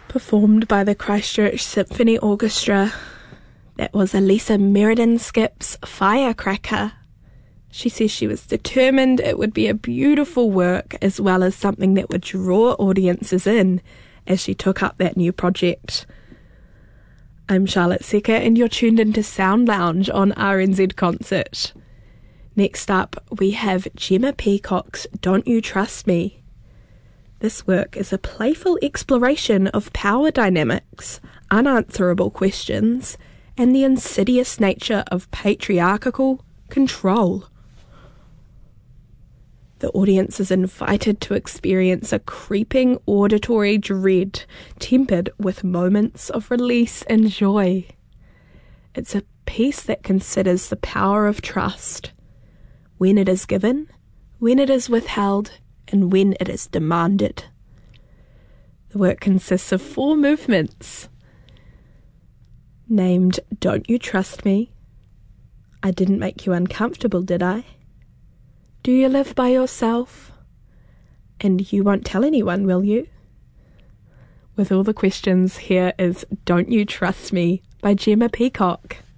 performed by the Christchurch Symphony Orchestra. That was Elisa Meriden Skip's Firecracker. She says she was determined it would be a beautiful work as well as something that would draw audiences in as she took up that new project. I'm Charlotte Secker and you're tuned into Sound Lounge on RNZ Concert. Next up, we have Gemma Peacock's Don't You Trust Me. This work is a playful exploration of power dynamics, unanswerable questions, and the insidious nature of patriarchal control. The audience is invited to experience a creeping auditory dread, tempered with moments of release and joy. It's a piece that considers the power of trust, when it is given, when it is withheld, and when it is demanded. The work consists of 4 movements, named Don't You Trust Me? I Didn't Make You Uncomfortable, Did I? Do You Live By Yourself? And You Won't Tell Anyone, Will You? With all the questions, here is Don't You Trust Me by Gemma Peacock.